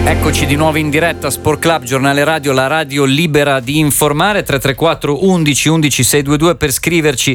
Eccoci di nuovo in diretta Sport Club, giornale radio, la radio libera di informare. 334 11 11 622 per scriverci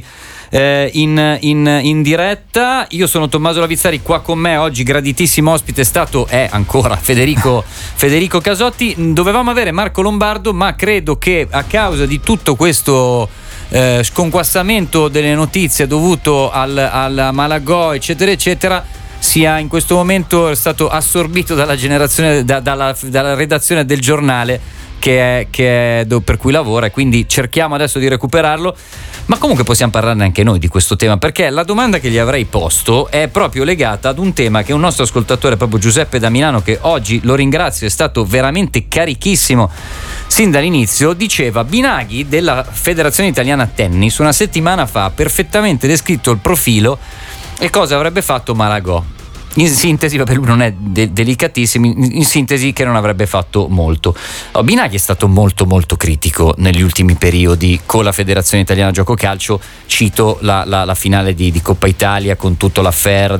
in diretta. Io sono Tommaso Lavizzari, qua con me oggi graditissimo ospite è ancora Federico Casotti. Dovevamo avere Marco Lombardo, ma credo che a causa di tutto questo sconquassamento delle notizie dovuto al Malagò eccetera eccetera, sia in questo momento stato assorbito dalla generazione dalla redazione del giornale che è per cui lavora, e quindi cerchiamo adesso di recuperarlo. Ma comunque possiamo parlarne anche noi di questo tema, perché la domanda che gli avrei posto è proprio legata ad un tema che un nostro ascoltatore, proprio Giuseppe da Milano, che oggi lo ringrazio, è stato veramente carichissimo sin dall'inizio, diceva: Binaghi della Federazione Italiana Tennis una settimana fa ha perfettamente descritto il profilo e cosa avrebbe fatto Malagò. In sintesi, vabbè, lui non è delicatissimo, in sintesi che non avrebbe fatto molto. Binaghi è stato molto molto critico negli ultimi periodi con la Federazione Italiana Gioco Calcio. Cito la finale di Coppa Italia con tutto l'affair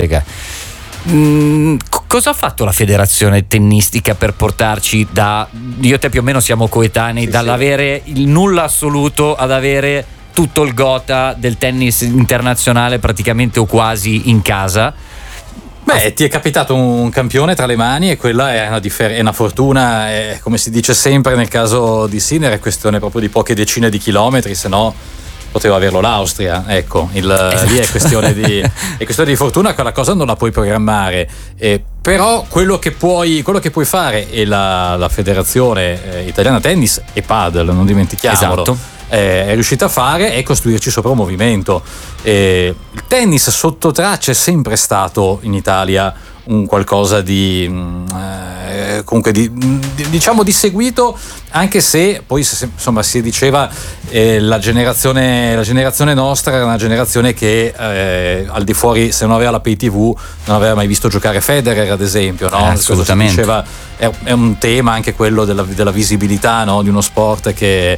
cosa ha fatto la federazione tennistica per portarci io e te più o meno siamo coetanei, dall'avere il nulla assoluto ad avere tutto il gotha del tennis internazionale praticamente o quasi in casa? Beh, ti è capitato un campione tra le mani e quella è una fortuna, come si dice sempre nel caso di Sinner, è questione proprio di poche decine di chilometri, se no poteva averlo l'Austria, ecco, lì è questione di fortuna, quella cosa non la puoi programmare, però quello che puoi fare, e la Federazione Italiana Tennis e Padel, non dimentichiamolo, esatto, è riuscita a fare, è costruirci sopra un movimento. Il tennis sotto traccia è sempre stato in Italia un qualcosa di comunque diciamo di seguito, anche se poi insomma si diceva la generazione nostra era una generazione che al di fuori, se non aveva la Pay TV, non aveva mai visto giocare Federer, ad esempio, no? Assolutamente. Diceva, è un tema anche quello della visibilità, no? Di uno sport che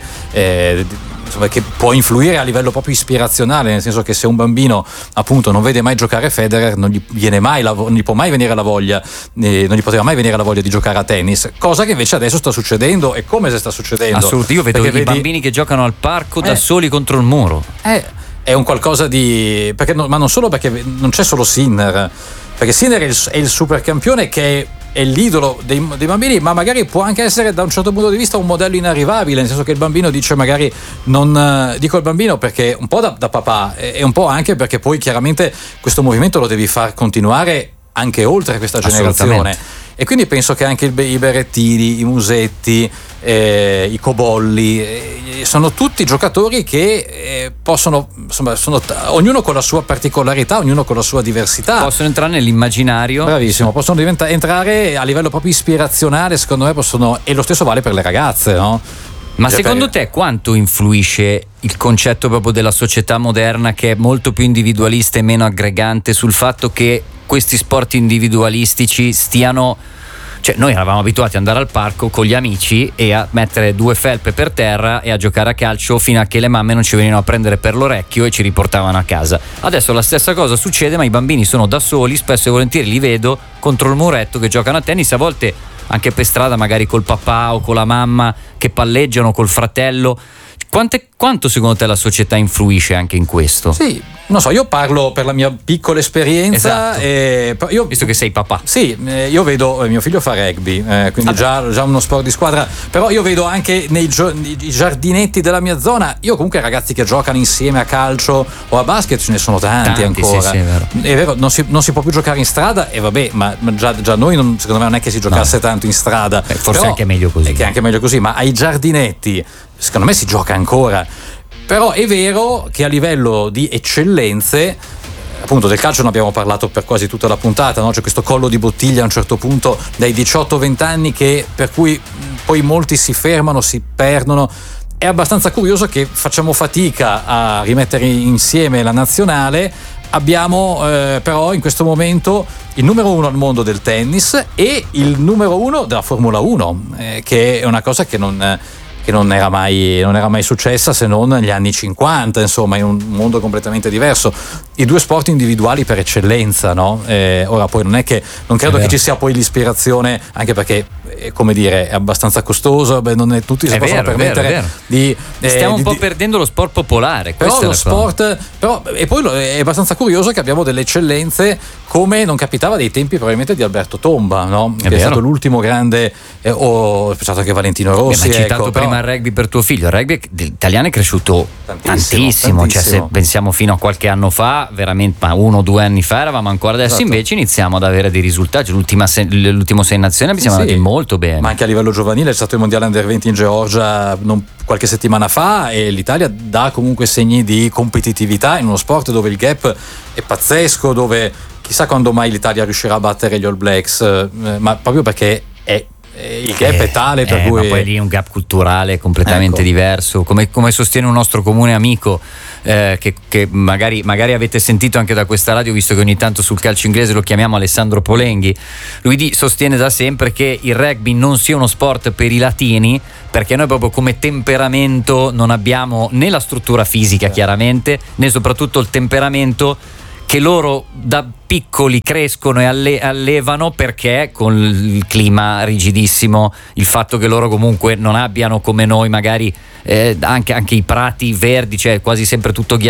può influire a livello proprio ispirazionale, nel senso che se un bambino appunto non vede mai giocare Federer, non gli può mai venire la voglia, non gli poteva mai venire la voglia di giocare a tennis, cosa che invece adesso sta succedendo, e come se sta succedendo. Assolutamente, io vedo i bambini che giocano al parco da soli contro il muro. È un qualcosa di ma non solo, perché non c'è solo Sinner, perché Sinner è il supercampione che è l'idolo dei bambini, ma magari può anche essere da un certo punto di vista un modello inarrivabile, nel senso che il bambino dice, magari non dico il bambino perché un po' da papà e un po' anche perché poi chiaramente questo movimento lo devi far continuare anche oltre questa generazione, e quindi penso che anche i Berrettini, i Musetti, i Cobolli sono tutti giocatori che possono, insomma, ognuno con la sua particolarità, ognuno con la sua diversità, possono entrare nell'immaginario. Bravissimo, possono entrare a livello proprio ispirazionale, secondo me e lo stesso vale per le ragazze, no? Ma secondo te quanto influisce il concetto proprio della società moderna, che è molto più individualista e meno aggregante, sul fatto che questi sport individualistici stiano, cioè noi eravamo abituati ad andare al parco con gli amici e a mettere 2 felpe per terra e a giocare a calcio fino a che le mamme non ci venivano a prendere per l'orecchio e ci riportavano a casa. Adesso la stessa cosa succede, ma i bambini sono da soli, spesso e volentieri li vedo contro il muretto che giocano a tennis, a volte anche per strada, magari col papà o con la mamma che palleggiano, col fratello. Quanto secondo te la società influisce anche in questo? Sì, non so, io parlo per la mia piccola esperienza. Esatto. Visto che sei papà. Sì, io vedo mio figlio fa rugby, quindi già uno sport di squadra, però io vedo anche nei giardinetti della mia zona, io comunque ragazzi che giocano insieme a calcio o a basket ce ne sono tanti ancora. Sì, è vero, non si può più giocare in strada, e vabbè, ma già noi secondo me non è che si giocasse tanto in strada. Forse però, è anche meglio così. È che è anche meglio così, ma ai giardinetti secondo me si gioca ancora. Però è vero che a livello di eccellenze, appunto del calcio ne abbiamo parlato per quasi tutta la puntata, no? C'è questo collo di bottiglia a un certo punto dai 18-20 anni per cui poi molti si fermano, si perdono. È abbastanza curioso che facciamo fatica a rimettere insieme la nazionale. Abbiamo però in questo momento il numero 1 al mondo del tennis e il numero 1 della Formula 1, che è una cosa che non non era mai successa se non negli anni 50, insomma, in un mondo completamente diverso. I due sport individuali per eccellenza, no? Ora poi non credo che ci sia poi l'ispirazione, anche perché come dire, è abbastanza costoso, non è tutti si possono permettere di stiamo un po' perdendo lo sport popolare, però lo sport, e poi è abbastanza curioso che abbiamo delle eccellenze come non capitava dei tempi probabilmente di Alberto Tomba, no? Che è stato l'ultimo grande, pensato che Valentino Rossi. Ma hai citato prima il rugby per tuo figlio. Il rugby italiano è cresciuto tantissimo. Cioè, se pensiamo fino a qualche anno fa, veramente, ma 1 o 2 anni fa eravamo ancora, adesso invece iniziamo ad avere dei risultati. L'ultimo 6 nazioni siamo andati molto bene. Ma anche a livello giovanile è stato il mondiale Under 20 in Georgia qualche settimana fa, e l'Italia dà comunque segni di competitività in uno sport dove il gap è pazzesco, dove chissà quando mai l'Italia riuscirà a battere gli All Blacks, ma proprio perché il gap è tale per cui. Ma poi lì è un gap culturale completamente diverso, come sostiene un nostro comune amico, che magari avete sentito anche da questa radio, visto che ogni tanto sul calcio inglese lo chiamiamo Alessandro Polenghi. Lui sostiene da sempre che il rugby non sia uno sport per i latini, perché noi proprio come temperamento non abbiamo né la struttura fisica chiaramente, né soprattutto il temperamento che loro da piccoli crescono e allevano, perché con il clima rigidissimo, il fatto che loro comunque non abbiano come noi magari anche i prati verdi, cioè quasi sempre tutto